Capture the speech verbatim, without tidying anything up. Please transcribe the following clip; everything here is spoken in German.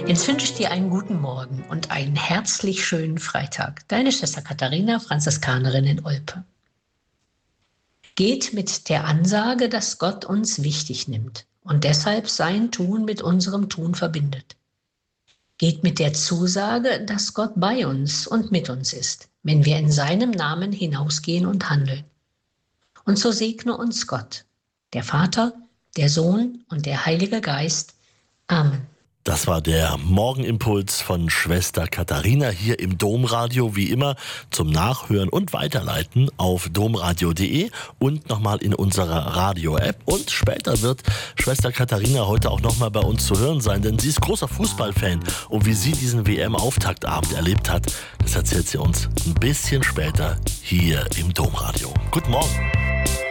Jetzt wünsche ich dir einen guten Morgen und einen herzlich schönen Freitag. Deine Schwester Katharina, Franziskanerin in Olpe. Geht mit der Ansage, dass Gott uns wichtig nimmt und deshalb sein Tun mit unserem Tun verbindet. Geht mit der Zusage, dass Gott bei uns und mit uns ist, wenn wir in seinem Namen hinausgehen und handeln. Und so segne uns Gott, der Vater, der Sohn und der Heilige Geist. Amen. Das war der Morgenimpuls von Schwester Katharina hier im Domradio, wie immer zum Nachhören und Weiterleiten auf domradio punkt de und nochmal in unserer Radio-App. Und später wird Schwester Katharina heute auch nochmal bei uns zu hören sein, denn sie ist großer Fußballfan. Und wie sie diesen W M-Auftaktabend erlebt hat, das erzählt sie uns ein bisschen später hier im Domradio. Guten Morgen.